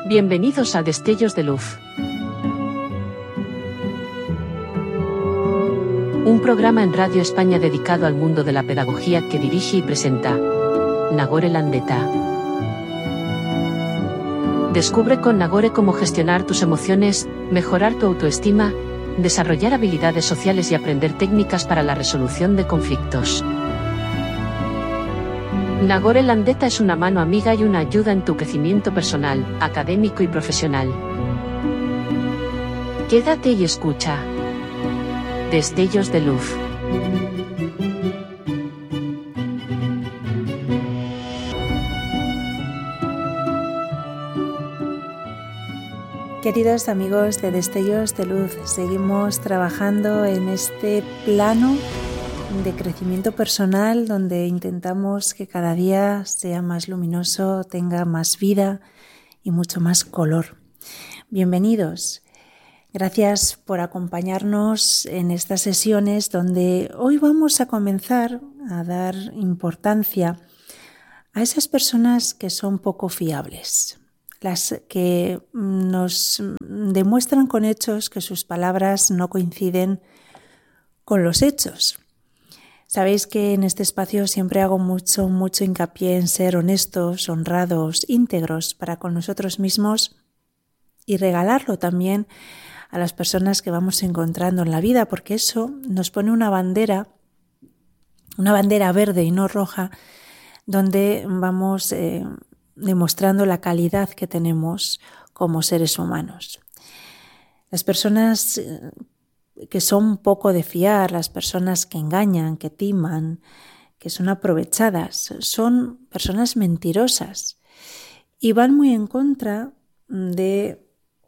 Bienvenidos a Destellos de Luz. Un programa en Radio España dedicado al mundo de la pedagogía que dirige y presenta Nagore Landeta. Descubre con Nagore cómo gestionar tus emociones, mejorar tu autoestima, desarrollar habilidades sociales y aprender técnicas para la resolución de conflictos. Nagore Landeta es una mano amiga y una ayuda en tu crecimiento personal, académico y profesional. Quédate y escucha. Destellos de Luz. Queridos amigos de Destellos de Luz, seguimos trabajando en este plano de crecimiento personal donde intentamos que cada día sea más luminoso, tenga más vida y mucho más color. Bienvenidos. Gracias por acompañarnos en estas sesiones donde hoy vamos a comenzar a dar importancia a esas personas que son poco fiables, las que nos demuestran con hechos que sus palabras no coinciden con los hechos. Sabéis que en este espacio siempre hago mucho hincapié en ser honestos, honrados, íntegros para con nosotros mismos y regalarlo también a las personas que vamos encontrando en la vida, porque eso nos pone una bandera verde y no roja, donde vamos demostrando la calidad que tenemos como seres humanos. Las personas que son poco de fiar, las personas que engañan, que timan, que son aprovechadas, son personas mentirosas y van muy en contra de,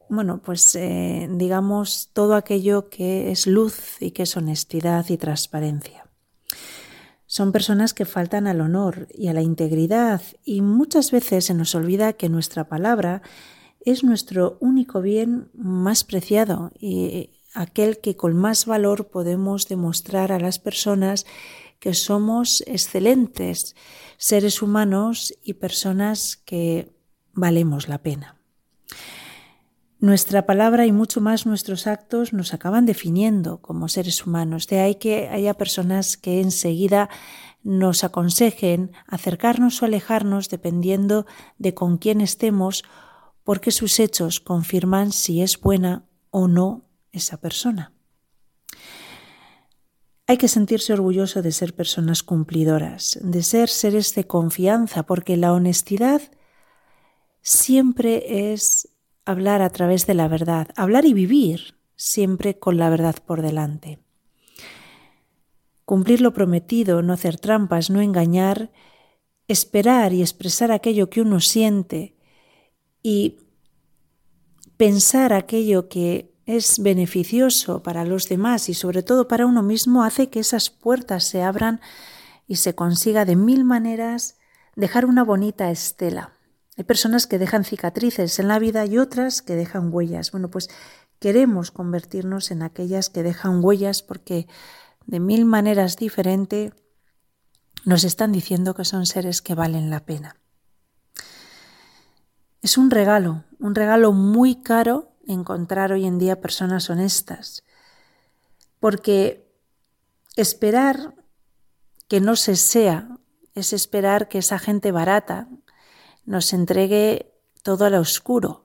digamos, todo aquello que es luz y que es honestidad y transparencia. Son personas que faltan al honor y a la integridad y muchas veces se nos olvida que nuestra palabra es nuestro único bien más preciado y aquel que con más valor podemos demostrar a las personas que somos excelentes seres humanos y personas que valemos la pena. Nuestra palabra y mucho más nuestros actos nos acaban definiendo como seres humanos. De ahí que haya personas que enseguida nos aconsejen acercarnos o alejarnos dependiendo de con quién estemos, porque sus hechos confirman si es buena o no esa persona. Hay que sentirse orgulloso de ser personas cumplidoras, de ser seres de confianza, porque la honestidad siempre es hablar a través de la verdad, hablar y vivir siempre con la verdad por delante. Cumplir lo prometido, no hacer trampas, no engañar, esperar y expresar aquello que uno siente y pensar aquello que es beneficioso para los demás y sobre todo para uno mismo hace que esas puertas se abran y se consiga de mil maneras dejar una bonita estela. Hay personas que dejan cicatrices en la vida y otras que dejan huellas. Bueno, pues queremos convertirnos en aquellas que dejan huellas porque de mil maneras diferentes nos están diciendo que son seres que valen la pena. Es un regalo muy caro encontrar hoy en día personas honestas, porque esperar que no se sea es esperar que esa gente barata nos entregue todo al oscuro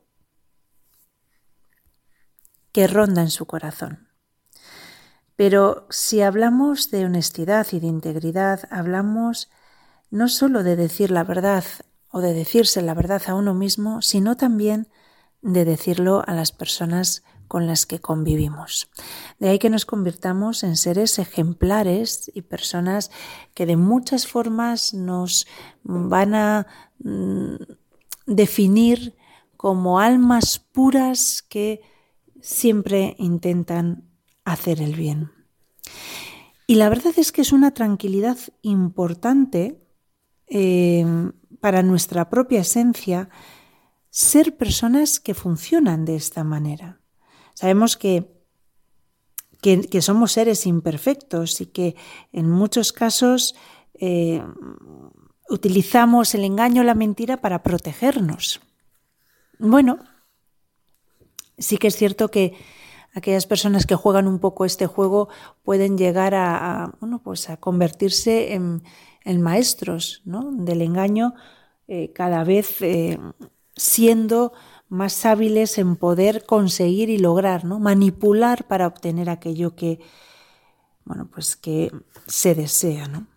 que ronda en su corazón. Pero si hablamos de honestidad y de integridad, hablamos no solo de decir la verdad o de decirse la verdad a uno mismo, sino también de decirlo a las personas con las que convivimos. De ahí que nos convirtamos en seres ejemplares y personas que de muchas formas nos van a definir como almas puras que siempre intentan hacer el bien. Y la verdad es que es una tranquilidad importante para nuestra propia esencia ser personas que funcionan de esta manera. Sabemos que somos seres imperfectos y que en muchos casos utilizamos el engaño o la mentira para protegernos. bueno, sí que es cierto que aquellas personas que juegan un poco este juego pueden llegar a convertirse en maestros, ¿no?, del engaño, cada vez siendo más hábiles en poder conseguir y lograr, ¿no?, manipular para obtener aquello que se desea, ¿no?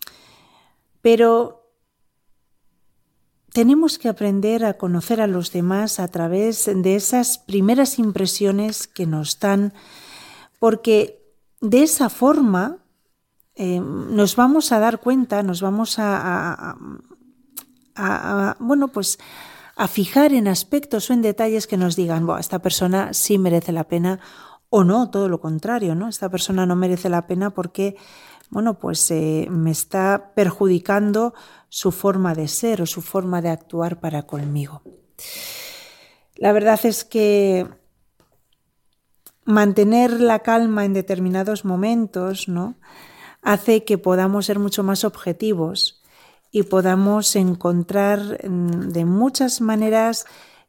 Pero tenemos que aprender a conocer a los demás a través de esas primeras impresiones que nos dan, porque de esa forma nos vamos a dar cuenta, nos vamos a fijar en aspectos o en detalles que nos digan, esta persona sí merece la pena, o no, todo lo contrario, ¿no? Esta persona no merece la pena porque me está perjudicando su forma de ser o su forma de actuar para conmigo. La verdad es que mantener la calma en determinados momentos, ¿no?, hace que podamos ser mucho más objetivos y podamos encontrar de muchas maneras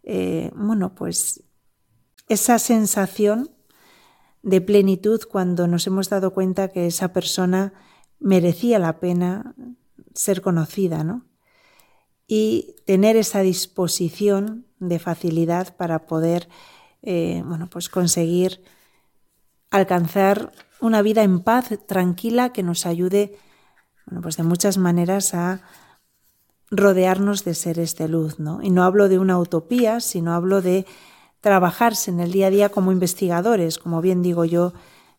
esa sensación de plenitud cuando nos hemos dado cuenta que esa persona merecía la pena ser conocida, ¿no? Y tener esa disposición de facilidad para poder conseguir alcanzar una vida en paz, tranquila, que nos ayude de muchas maneras a rodearnos de seres de luz, ¿no? Y no hablo de una utopía, sino hablo de trabajarse en el día a día como investigadores, como bien digo yo,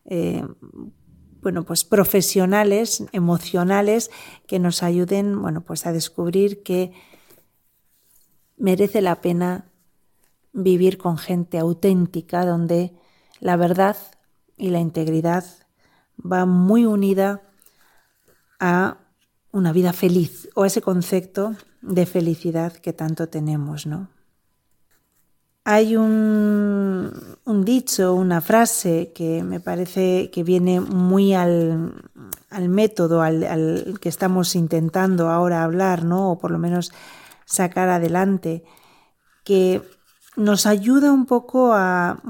profesionales, emocionales, que nos ayuden a descubrir que merece la pena vivir con gente auténtica, donde la verdad y la integridad va muy unida a una vida feliz, o a ese concepto de felicidad que tanto tenemos, ¿no? Hay un dicho, una frase que me parece que viene muy al método, al que estamos intentando ahora hablar, ¿no?, o por lo menos sacar adelante, que nos ayuda un poco a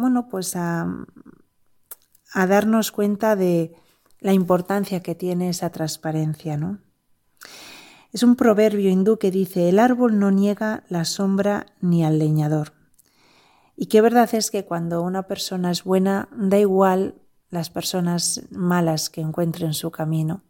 darnos cuenta de la importancia que tiene esa transparencia, ¿no? Es un proverbio hindú que dice: el árbol no niega la sombra ni al leñador. Y qué verdad es que cuando una persona es buena, da igual las personas malas que encuentre en su camino.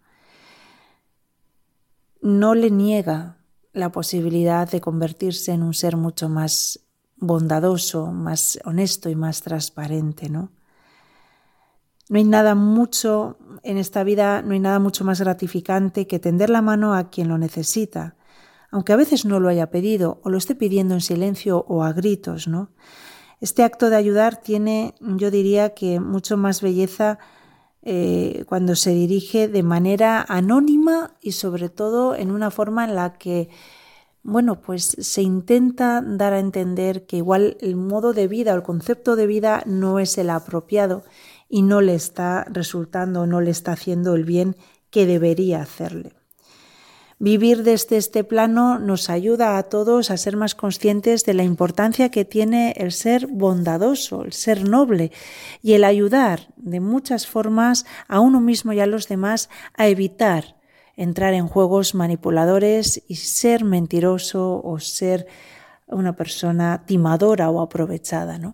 No le niega la posibilidad de convertirse en un ser mucho más bondadoso, más honesto y más transparente, ¿no? No hay nada mucho en esta vida, no hay nada mucho más gratificante que tender la mano a quien lo necesita, aunque a veces no lo haya pedido o lo esté pidiendo en silencio o a gritos, ¿no? Este acto de ayudar tiene, yo diría que mucho más belleza cuando se dirige de manera anónima y sobre todo en una forma en la que se intenta dar a entender que igual el modo de vida o el concepto de vida no es el apropiado y no le está resultando, no le está haciendo el bien que debería hacerle. Vivir desde este plano nos ayuda a todos a ser más conscientes de la importancia que tiene el ser bondadoso, el ser noble y el ayudar de muchas formas a uno mismo y a los demás a evitar entrar en juegos manipuladores y ser mentiroso o ser una persona timadora o aprovechada, ¿no?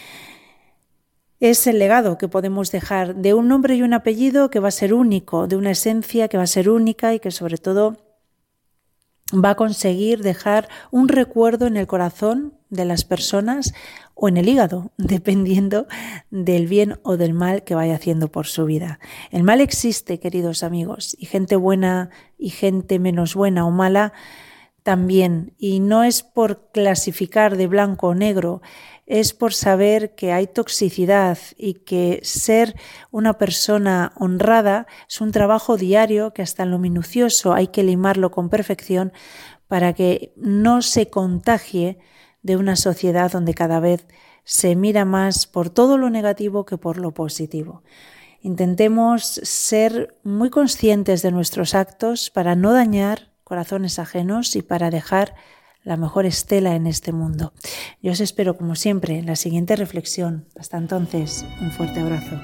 Es el legado que podemos dejar de un nombre y un apellido que va a ser único, de una esencia que va a ser única y que sobre todo va a conseguir dejar un recuerdo en el corazón de las personas o en el hígado, dependiendo del bien o del mal que vaya haciendo por su vida. El mal existe, queridos amigos, y gente buena y gente menos buena o mala también. Y no es por clasificar de blanco o negro, es por saber que hay toxicidad y que ser una persona honrada es un trabajo diario que hasta en lo minucioso hay que limarlo con perfección para que no se contagie de una sociedad donde cada vez se mira más por todo lo negativo que por lo positivo. Intentemos ser muy conscientes de nuestros actos para no dañar corazones ajenos y para dejar la mejor estela en este mundo. Yo os espero, como siempre, en la siguiente reflexión. Hasta entonces, un fuerte abrazo.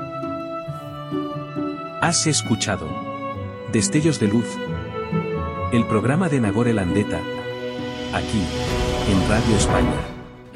Has escuchado Destellos de Luz, el programa de Nagore Landeta, aquí, en Radio España.